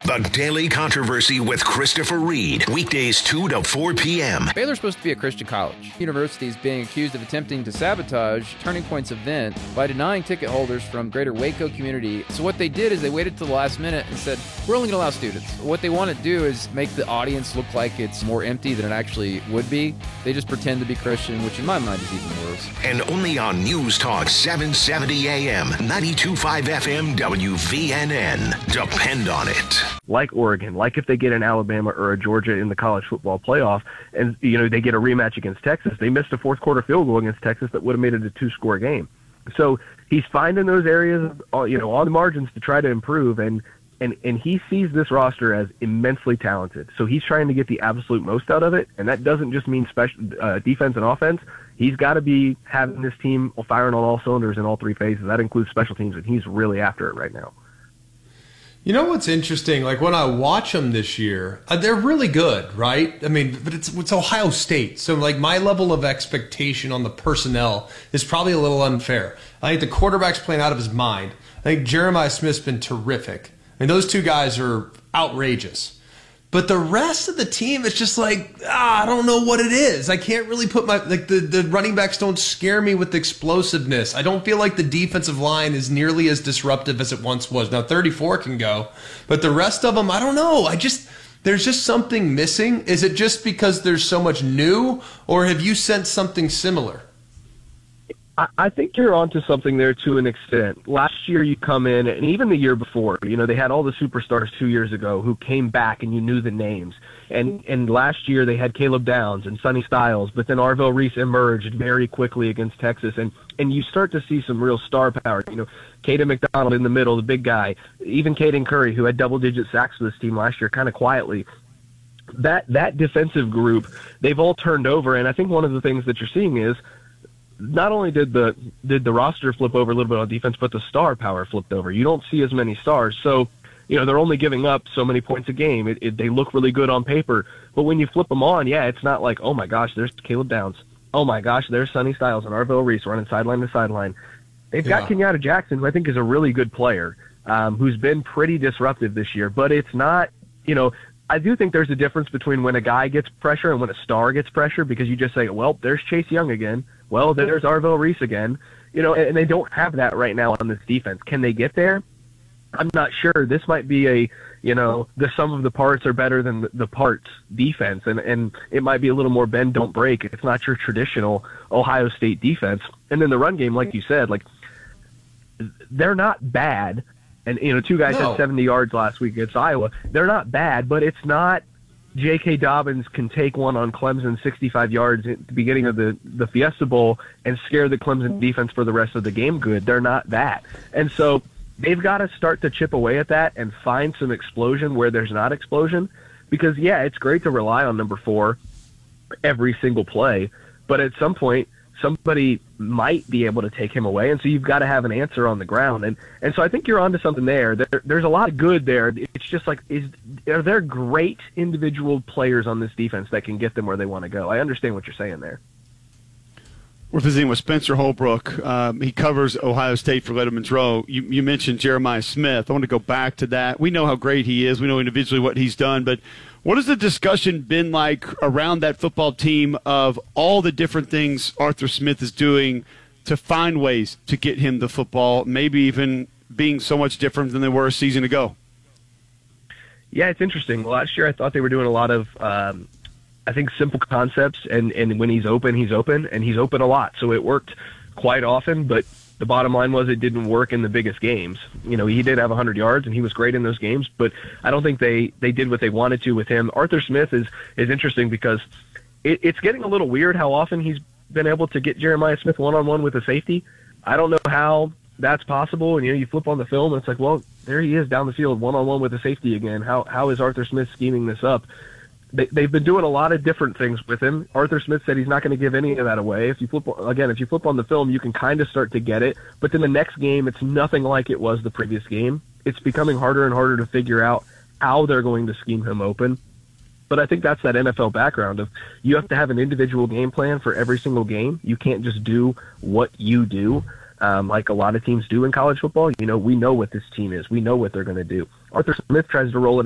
The Daily Controversy with Christopher Reed. Weekdays 2 to 4 p.m. Baylor's supposed to be a Christian college. The university is being accused of attempting to sabotage Turning Point's event by denying ticket holders from greater Waco community. So what they did is they waited till the last minute and said, we're only going to allow students. What they want to do is make the audience look like it's more empty than it actually would be. They just pretend to be Christian, which in my mind is even worse. And only on News Talk 770 AM, 92.5 FM, WVNN. Depend on it. Like Oregon, like if they get an Alabama or a Georgia in the college football playoff and, they get a rematch against Texas, they missed a fourth quarter field goal against Texas that would have made it a 2-score game. So he's finding those areas, on the margins to try to improve, and he sees this roster as immensely talented. So he's trying to get the absolute most out of it, and that doesn't just mean special defense and offense. He's got to be having this team firing on all cylinders in all three phases. That includes special teams, and he's really after it right now. You know what's interesting? Like when I watch them this year, they're really good, right? I mean, but it's Ohio State. So like my level of expectation on the personnel is probably a little unfair. I think the quarterback's playing out of his mind. I think Jeremiah Smith's been terrific. I mean, those two guys are outrageous. But the rest of the team, it's just like, I don't know what it is. I can't really put the running backs don't scare me with explosiveness. I don't feel like the defensive line is nearly as disruptive as it once was. Now 34 can go, but the rest of them, I don't know. There's just something missing. Is it just because there's so much new, or have you sensed something similar? I think you're onto something there to an extent. Last year you come in, and even the year before, they had all the superstars 2 years ago who came back and you knew the names. And last year they had Caleb Downs and Sonny Styles, but then Arvell Reese emerged very quickly against Texas. And you start to see some real star power. Caden McDonald in the middle, the big guy. Even Caden Curry, who had double-digit sacks for this team last year, kind of quietly. That defensive group, they've all turned over. And I think one of the things that you're seeing is, not only did the roster flip over a little bit on defense, but the star power flipped over. You don't see as many stars. So, they're only giving up so many points a game. They look really good on paper. But when you flip them on, it's not like, oh, my gosh, there's Caleb Downs. Oh, my gosh, there's Sonny Styles and Arvell Reese running sideline to sideline. They've got Kenyatta Jackson, who I think is a really good player, who's been pretty disruptive this year. But it's not, I do think there's a difference between when a guy gets pressure and when a star gets pressure, because you just say, well, there's Chase Young again. Well, there's Arvell Reese again. And they don't have that right now on this defense. Can they get there? I'm not sure. This might be the sum of the parts are better than the parts defense, and it might be a little more bend, don't break. It's not your traditional Ohio State defense. And then the run game, like you said, they're not bad. And, two guys had 70 yards last week against Iowa. They're not bad, but it's not J.K. Dobbins can take one on Clemson 65 yards at the beginning of the Fiesta Bowl and scare the Clemson defense for the rest of the game good. They're not that. And so they've got to start to chip away at that and find some explosion where there's not explosion. Because, it's great to rely on number 4 every single play, but at some point somebody might be able to take him away, and so you've got to have an answer on the ground. And so I think you're onto something there. There's a lot of good there. It's just like, are there great individual players on this defense that can get them where they want to go? I understand what you're saying there. We're visiting with Spencer Holbrook. He covers Ohio State for Letterman's Row. You mentioned Jeremiah Smith. I want to go back to that. We know how great he is. We know individually what he's done, but what has the discussion been like around that football team of all the different things Arthur Smith is doing to find ways to get him the football, maybe even being so much different than they were a season ago? Yeah, it's interesting. Last year I thought they were doing a lot of I think simple concepts, and when he's open, and he's open a lot. So it worked quite often, but the bottom line was it didn't work in the biggest games. He did have 100 yards, and he was great in those games, but I don't think they did what they wanted to with him. Arthur Smith is interesting because it's getting a little weird how often he's been able to get Jeremiah Smith one-on-one with a safety. I don't know how that's possible, and you flip on the film, and it's like, well, there he is down the field one-on-one with a safety again. How is Arthur Smith scheming this up? They've been doing a lot of different things with him. Arthur Smith said he's not going to give any of that away. If you flip on the film, you can kind of start to get it. But then the next game, it's nothing like it was the previous game. It's becoming harder and harder to figure out how they're going to scheme him open. But I think that's that NFL background of you have to have an individual game plan for every single game. You can't just do what you do. Like a lot of teams do in college football. We know what this team is. We know what they're going to do. Arthur Smith tries to roll it